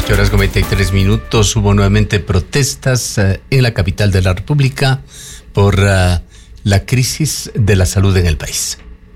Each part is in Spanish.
8:23. Hubo nuevamente protestas en la capital de la República por la crisis de la salud en el país.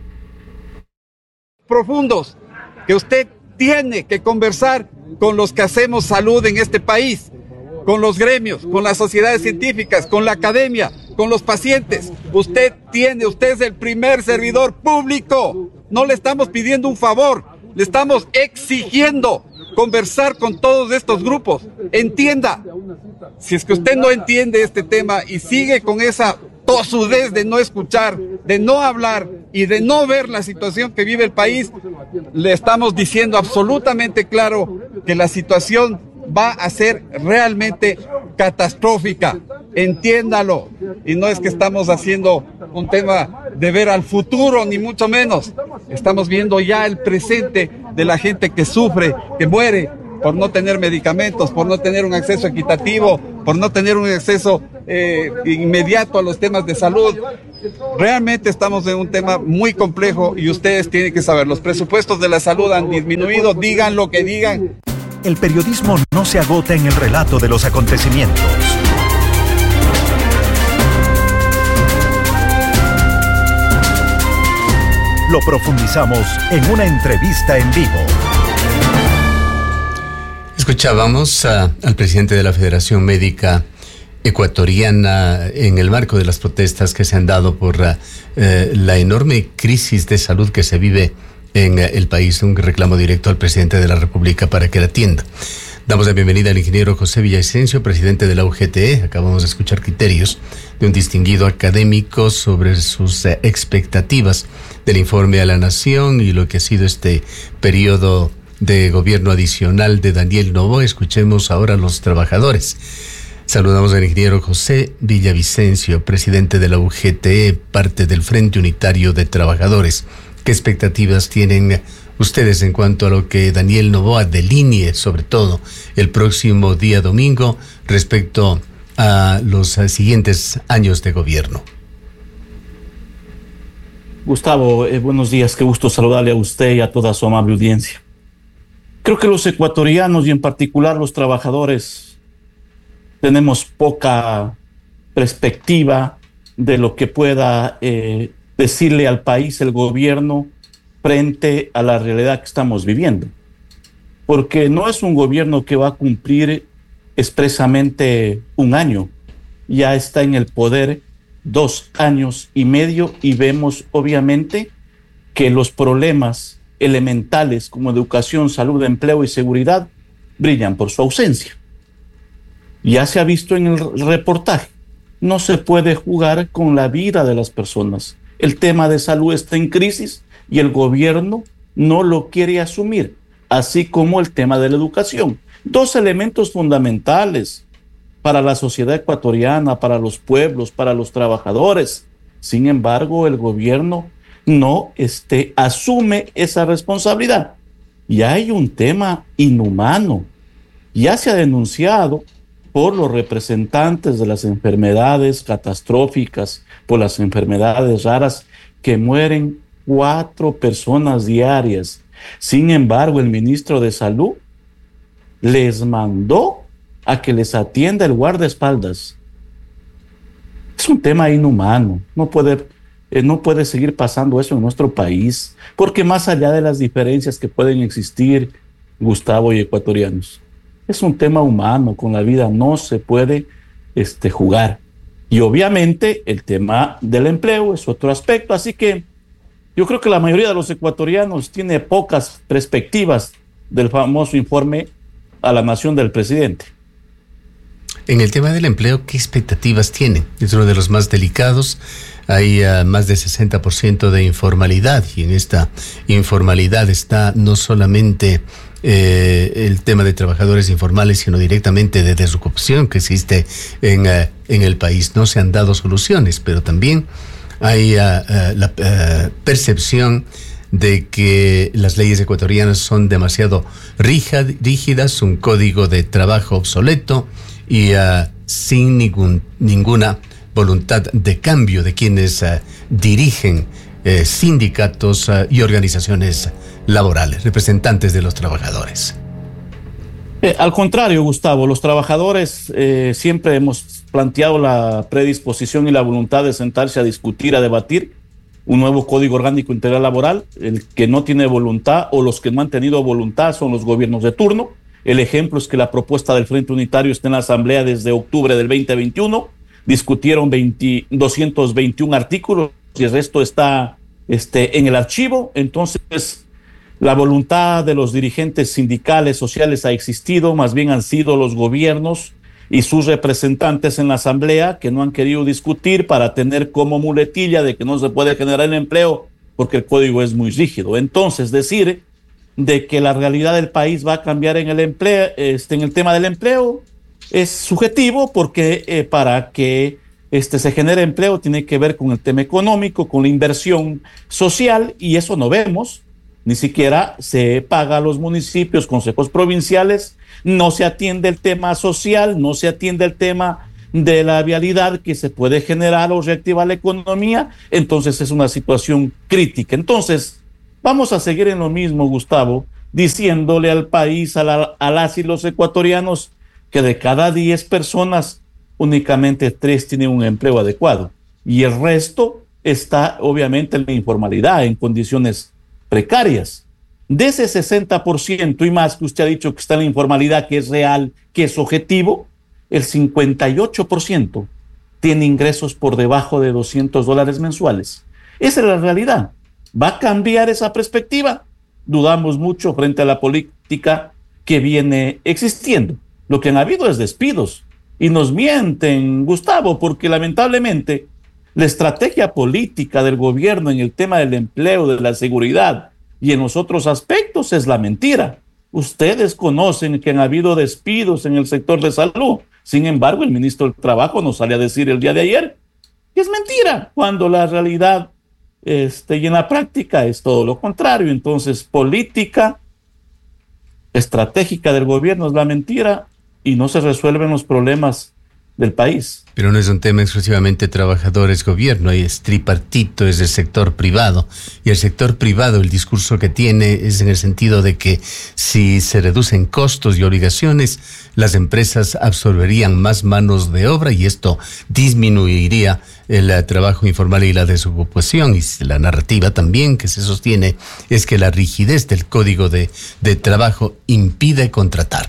Profundos, que usted tiene que conversar con los que hacemos salud en este país, con los gremios, con las sociedades científicas, con la academia, con los pacientes. Usted es el primer servidor público. No le estamos pidiendo un favor, le estamos exigiendo conversar con todos estos grupos. Entienda, si es que usted no entiende este tema y sigue con esa tosudez de no escuchar, de no hablar y de no ver la situación que vive el país, le estamos diciendo absolutamente claro que la situación va a ser realmente catastrófica. Entiéndalo. Y no es que estamos haciendo un tema de ver al futuro, ni mucho menos. Estamos viendo ya el presente de la gente que sufre, que muere por no tener medicamentos, por no tener un acceso equitativo, por no tener un acceso inmediato a los temas de salud. Realmente estamos en un tema muy complejo y ustedes tienen que saber, los presupuestos de la salud han disminuido, digan lo que digan. El periodismo no se agota en el relato de los acontecimientos. Lo profundizamos en una entrevista en vivo. Escuchábamos al presidente de la Federación Médica Ecuatoriana en el marco de las protestas que se han dado por la enorme crisis de salud que se vive en el país. Un reclamo directo al presidente de la República para que la atienda. Damos la bienvenida al ingeniero José Villavicencio, presidente de la UGTE. Acabamos de escuchar criterios de un distinguido académico sobre sus expectativas del informe a la Nación y lo que ha sido este periodo de gobierno adicional de Daniel Noboa. Escuchemos ahora a los trabajadores. Saludamos al ingeniero José Villavicencio, presidente de la UGTE, parte del Frente Unitario de Trabajadores. ¿Qué expectativas tienen ustedes en cuanto a lo que Daniel Noboa delinee, sobre todo el próximo día domingo, respecto a los siguientes años de gobierno? Gustavo, buenos días, qué gusto saludarle a usted y a toda su amable audiencia. Creo que los ecuatorianos y en particular los trabajadores tenemos poca perspectiva de lo que pueda decirle al país el gobierno frente a la realidad que estamos viviendo. Porque no es un gobierno que va a cumplir expresamente un año. Ya está en el poder 2 años y medio y vemos obviamente que los problemas elementales como educación, salud, empleo y seguridad brillan por su ausencia. Ya se ha visto en el reportaje, no se puede jugar con la vida de las personas. El tema de salud está en crisis y el gobierno no lo quiere asumir, así como el tema de la educación. 2 elementos fundamentales para la sociedad ecuatoriana, para los pueblos, para los trabajadores. Sin embargo, el gobierno no asume esa responsabilidad. Y hay un tema inhumano. Ya se ha denunciado por los representantes de las enfermedades catastróficas, por las enfermedades raras, que mueren 4 personas diarias. Sin embargo, el ministro de Salud les mandó a que les atienda el guardaespaldas. Es un tema inhumano. No puede seguir pasando eso en nuestro país, porque más allá de las diferencias que pueden existir, Gustavo y ecuatorianos, es un tema humano. Con la vida no se puede jugar. Y obviamente el tema del empleo es otro aspecto. Así que yo creo que la mayoría de los ecuatorianos tiene pocas perspectivas del famoso informe a la Nación del presidente. En el tema del empleo, ¿qué expectativas tienen? Es uno de los más delicados. Hay más de 60% de informalidad, y en esta informalidad está no solamente el tema de trabajadores informales, sino directamente de desocupación que existe en el país. No se han dado soluciones, pero también hay la percepción de que las leyes ecuatorianas son demasiado rígidas, un código de trabajo obsoleto y sin ninguna voluntad de cambio de quienes dirigen sindicatos y organizaciones laborales, representantes de los trabajadores. Al contrario, Gustavo, los trabajadores siempre hemos planteado la predisposición y la voluntad de sentarse a discutir, a debatir un nuevo Código Orgánico Integral Laboral. El que no tiene voluntad o los que no han tenido voluntad son los gobiernos de turno. El ejemplo es que la propuesta del Frente Unitario está en la Asamblea desde octubre del 2021. Discutieron 221 artículos y el resto está en el archivo. Entonces, la voluntad de los dirigentes sindicales, sociales ha existido, más bien han sido los gobiernos y sus representantes en la Asamblea que no han querido discutir para tener como muletilla de que no se puede generar el empleo porque el código es muy rígido. Entonces, decir de que la realidad del país va a cambiar en el empleo, en el tema del empleo, es subjetivo porque para que se genere empleo tiene que ver con el tema económico, con la inversión social, y eso no vemos. Ni siquiera se paga a los municipios, consejos provinciales, no se atiende el tema social, no se atiende el tema de la vialidad que se puede generar o reactivar la economía. Entonces es una situación crítica. Entonces vamos a seguir en lo mismo, Gustavo, diciéndole al país, a las y los ecuatorianos, que de cada 10 personas, únicamente 3 tienen un empleo adecuado. Y el resto está obviamente en la informalidad, en condiciones precarias. De ese 60% y más que usted ha dicho que está en la informalidad, que es real, que es objetivo, el 58% tiene ingresos por debajo de $200 mensuales. Esa es la realidad. ¿Va a cambiar esa perspectiva? Dudamos mucho frente a la política que viene existiendo. Lo que han habido es despidos. Y nos mienten, Gustavo, porque lamentablemente la estrategia política del gobierno en el tema del empleo, de la seguridad y en los otros aspectos es la mentira. Ustedes conocen que han habido despidos en el sector de salud. Sin embargo, el ministro del Trabajo nos sale a decir el día de ayer que es mentira, cuando la realidad y en la práctica es todo lo contrario. Entonces, política estratégica del gobierno es la mentira y no se resuelven los problemas del país. Pero no es un tema exclusivamente trabajadores-gobierno, es tripartito, es el sector privado. Y el sector privado, el discurso que tiene es en el sentido de que si se reducen costos y obligaciones, las empresas absorberían más manos de obra y esto disminuiría el trabajo informal y la desocupación. Y la narrativa también que se sostiene es que la rigidez del Código de Trabajo impide contratar.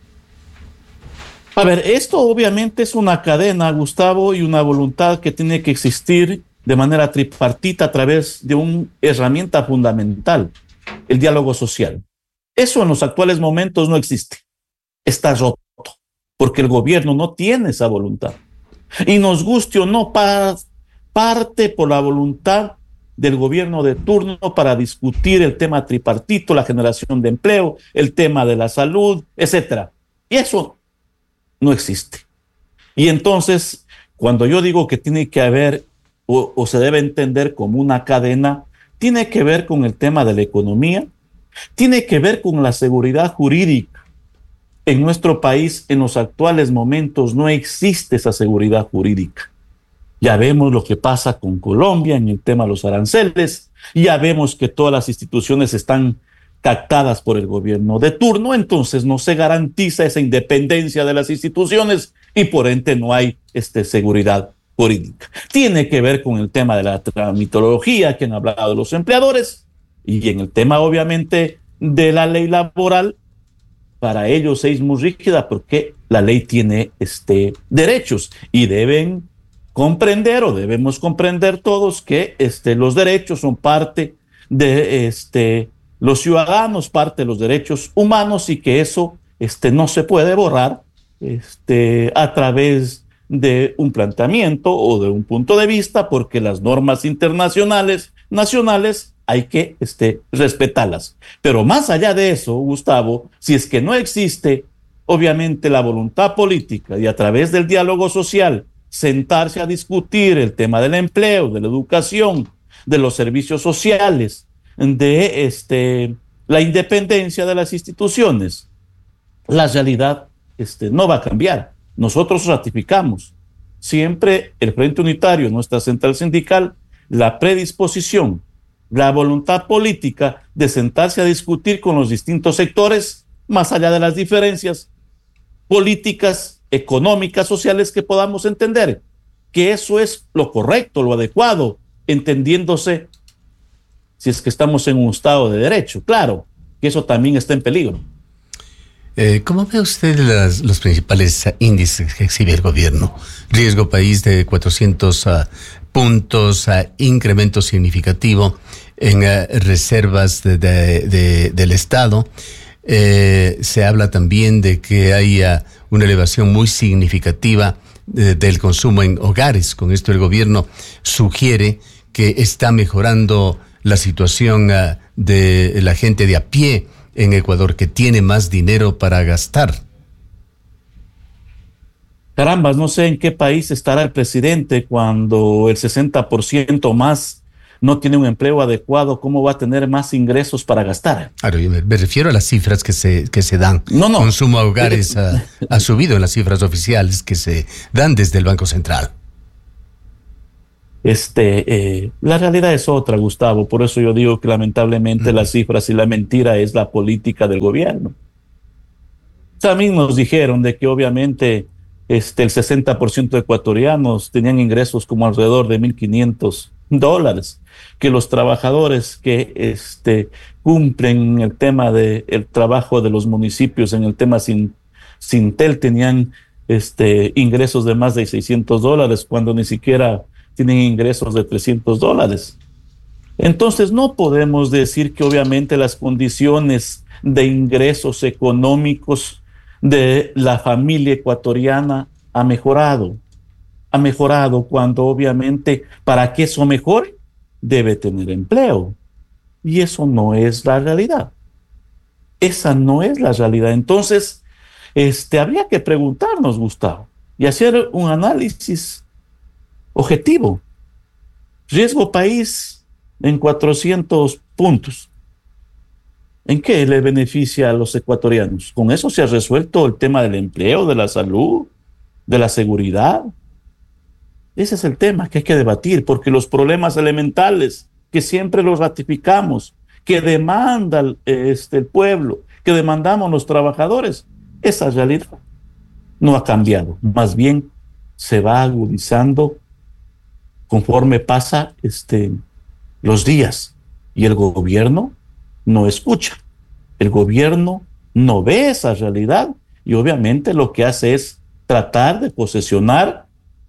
A ver, esto obviamente es una cadena, Gustavo, y una voluntad que tiene que existir de manera tripartita a través de una herramienta fundamental, el diálogo social. Eso en los actuales momentos no existe. Está roto, porque el gobierno no tiene esa voluntad. Y nos guste o no, parte por la voluntad del gobierno de turno para discutir el tema tripartito, la generación de empleo, el tema de la salud, etcétera. Y eso no existe. Y entonces, cuando yo digo que tiene que haber o se debe entender como una cadena, tiene que ver con el tema de la economía, tiene que ver con la seguridad jurídica. En nuestro país, en los actuales momentos, no existe esa seguridad jurídica. Ya vemos lo que pasa con Colombia en el tema de los aranceles, ya vemos que todas las instituciones están captadas por el gobierno de turno, entonces no se garantiza esa independencia de las instituciones y por ende no hay seguridad jurídica. Tiene que ver con el tema de la tramitología que han hablado de los empleadores y en el tema obviamente de la ley laboral. Para ellos es muy rígida porque la ley tiene derechos y deben comprender o debemos comprender todos que los derechos son parte de los ciudadanos, parte de los derechos humanos y que eso no se puede borrar a través de un planteamiento o de un punto de vista, porque las normas internacionales, nacionales, hay que respetarlas. Pero más allá de eso, Gustavo, si es que no existe obviamente la voluntad política y a través del diálogo social sentarse a discutir el tema del empleo, de la educación, de los servicios sociales, de la independencia de las instituciones, la realidad no va a cambiar. Nosotros ratificamos siempre el Frente Unitario, nuestra central sindical, la predisposición, la voluntad política de sentarse a discutir con los distintos sectores, más allá de las diferencias políticas, económicas, sociales que podamos entender, que eso es lo correcto, lo adecuado, entendiéndose si es que estamos en un Estado de Derecho. Claro, que eso también está en peligro. ¿Cómo ve usted los principales índices que exhibe el gobierno? Riesgo país de 400 puntos, incremento significativo en reservas del Estado. Se habla también de que hay una elevación muy significativa del consumo en hogares. Con esto el gobierno sugiere que está mejorando la situación de la gente de a pie en Ecuador, que tiene más dinero para gastar. Carambas, no sé en qué país estará el presidente cuando el 60% más no tiene un empleo adecuado. ¿Cómo va a tener más ingresos para gastar? Claro, yo me refiero a las cifras que se dan. No. Consumo a hogares ha subido en las cifras oficiales que se dan desde el Banco Central. La realidad es otra, Gustavo. Por eso yo digo que lamentablemente las cifras y la mentira es la política del gobierno. También nos dijeron de que obviamente el 60% de ecuatorianos tenían ingresos como alrededor de $1,500, que los trabajadores que cumplen el tema del trabajo de los municipios en el tema Sintel tenían ingresos de más de $600, cuando ni siquiera tienen ingresos de $300. Entonces no podemos decir que obviamente las condiciones de ingresos económicos de la familia ecuatoriana ha mejorado cuando obviamente para que eso mejore debe tener empleo. Y eso no es la realidad. Esa no es la realidad. Entonces, habría que preguntarnos, Gustavo, y hacer un análisis objetivo. Riesgo país en 400 puntos. ¿En qué le beneficia a los ecuatorianos? ¿Con eso se ha resuelto el tema del empleo, de la salud, de la seguridad? Ese es el tema que hay que debatir, porque los problemas elementales que siempre los ratificamos, que demanda el pueblo, que demandamos los trabajadores, esa realidad no ha cambiado. Más bien se va agudizando conforme pasa los días, y el gobierno no escucha, el gobierno no ve esa realidad, y obviamente lo que hace es tratar de posesionar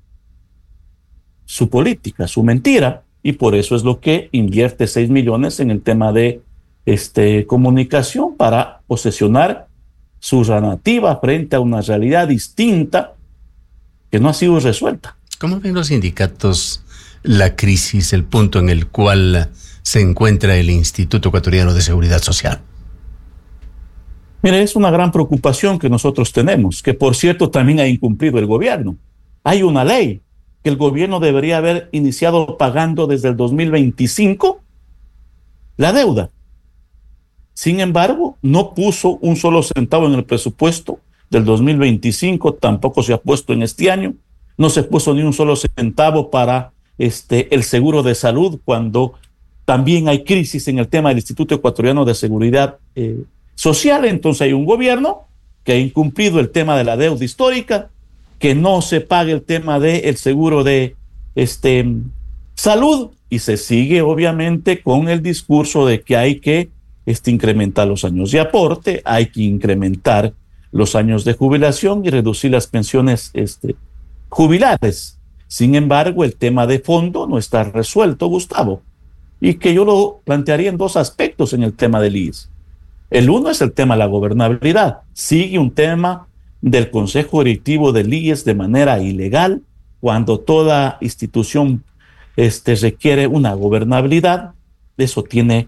su política, su mentira, y por eso es lo que invierte 6 millones en el tema de comunicación, para posesionar su narrativa frente a una realidad distinta que no ha sido resuelta. ¿Cómo ven los sindicatos la crisis, el punto en el cual se encuentra el Instituto Ecuatoriano de Seguridad Social? Mire, es una gran preocupación que nosotros tenemos, que por cierto también ha incumplido el gobierno. Hay una ley que el gobierno debería haber iniciado pagando desde el 2025 la deuda. Sin embargo, no puso un solo centavo en el presupuesto del 2025, tampoco se ha puesto en este año, no se puso ni un solo centavo para el seguro de salud, cuando también hay crisis en el tema del Instituto Ecuatoriano de Seguridad Social. Entonces hay un gobierno que ha incumplido el tema de la deuda histórica, que no se pague el tema del seguro de salud, y se sigue obviamente con el discurso de que hay que incrementar los años de aporte, hay que incrementar los años de jubilación y reducir las pensiones jubilares. Sin embargo, el tema de fondo no está resuelto, Gustavo, y que yo lo plantearía en dos aspectos en el tema del IES. El uno es el tema de la gobernabilidad. Sigue un tema del Consejo Directivo del IES de manera ilegal, cuando toda institución requiere una gobernabilidad. Eso tiene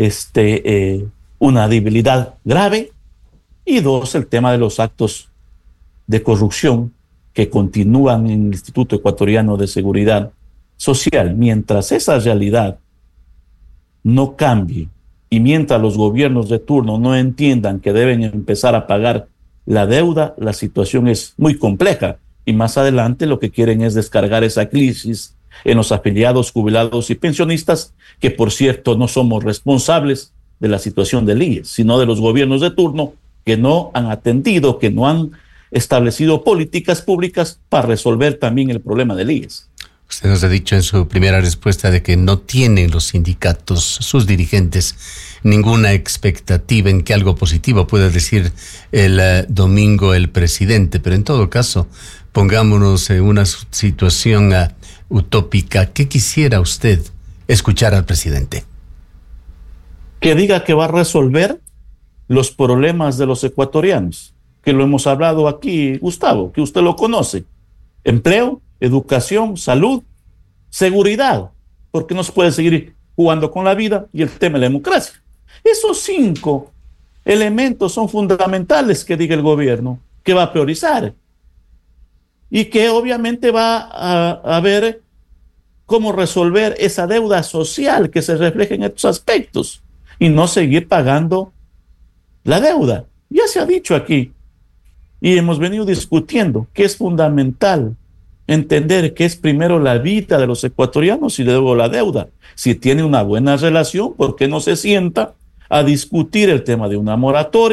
una debilidad grave. Y dos, el tema de los actos de corrupción que continúan en el Instituto Ecuatoriano de Seguridad Social. Mientras esa realidad no cambie y mientras los gobiernos de turno no entiendan que deben empezar a pagar la deuda, la situación es muy compleja, y más adelante lo que quieren es descargar esa crisis en los afiliados, jubilados y pensionistas, que por cierto no somos responsables de la situación del IES, sino de los gobiernos de turno que no han atendido, que no han establecido políticas públicas para resolver también el problema del IES. Usted nos ha dicho en su primera respuesta de que no tienen los sindicatos, sus dirigentes, ninguna expectativa en que algo positivo pueda decir el domingo el presidente, pero en todo caso, pongámonos en una situación utópica. ¿Qué quisiera usted escuchar al presidente? Que diga que va a resolver los problemas de los ecuatorianos, que lo hemos hablado aquí, Gustavo, que usted lo conoce. Empleo, educación, salud, seguridad, porque no se puede seguir jugando con la vida, y el tema de la democracia. Esos 5 elementos son fundamentales que diga el gobierno que va a priorizar y que obviamente va a ver cómo resolver esa deuda social que se refleja en estos aspectos y no seguir pagando la deuda. Ya se ha dicho aquí y hemos venido discutiendo que es fundamental entender que es primero la vida de los ecuatorianos y luego la deuda. Si tiene una buena relación, ¿por qué no se sienta a discutir el tema de una moratoria?